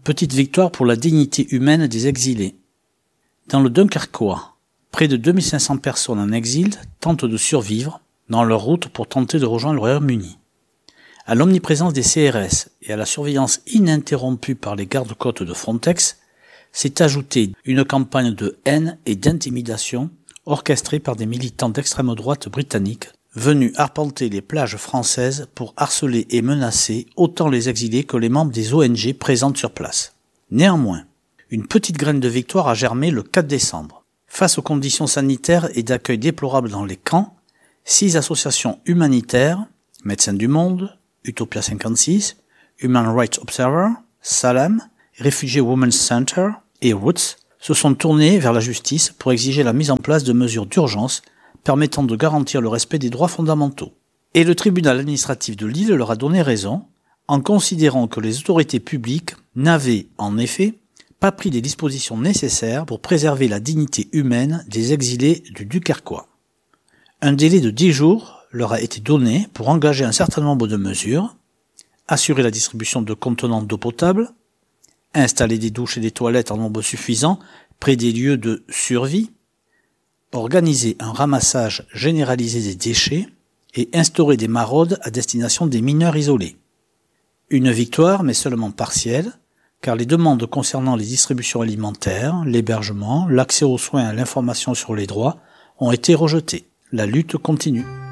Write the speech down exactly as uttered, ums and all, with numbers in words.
Petite victoire pour la dignité humaine des exilés. Dans le Dunkerquois, près de deux mille cinq cents personnes en exil tentent de survivre dans leur route pour tenter de rejoindre le Royaume-Uni. À l'omniprésence des C R S et à la surveillance ininterrompue par les gardes-côtes de Frontex, s'est ajoutée une campagne de haine et d'intimidation orchestrée par des militants d'extrême droite britanniques venus arpenter les plages françaises pour harceler et menacer autant les exilés que les membres des O N G présentes sur place. Néanmoins, une petite graine de victoire a germé le quatre décembre. Face aux conditions sanitaires et d'accueil déplorables dans les camps, six associations humanitaires, Médecins du Monde, Utopia cinquante-six, Human Rights Observer, Salam, Refugee Women's Center et Roots se sont tournés vers la justice pour exiger la mise en place de mesures d'urgence permettant de garantir le respect des droits fondamentaux. Et le tribunal administratif de Lille leur a donné raison, en considérant que les autorités publiques n'avaient, en effet, pas pris les dispositions nécessaires pour préserver la dignité humaine des exilés du Dunkerquois. Un délai de dix jours leur a été donné pour engager un certain nombre de mesures, assurer la distribution de contenants d'eau potable, installer des douches et des toilettes en nombre suffisant près des lieux de survie, organiser un ramassage généralisé des déchets et instaurer des maraudes à destination des mineurs isolés. Une victoire, mais seulement partielle, car les demandes concernant les distributions alimentaires, l'hébergement, l'accès aux soins et à l'information sur les droits ont été rejetées. La lutte continue.